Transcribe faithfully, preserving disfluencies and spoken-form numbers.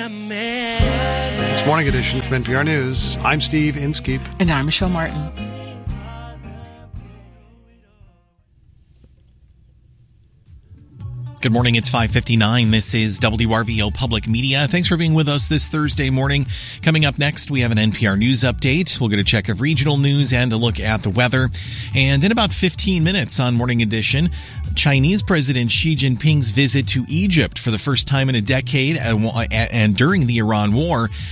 This morning edition from N P R News. I'm Steve Inskeep. And I'm Michelle Martin. Good morning. It's five fifty-nine. This is W R V O Public Media. Thanks for being with us this Thursday morning. Coming up next, we have an N P R News update. We'll get a check of regional news and a look at the weather. And in about fifteen minutes on Morning Edition, Chinese President Xi Jinping's visit to Egypt for the first time in a decade and during the Iran war.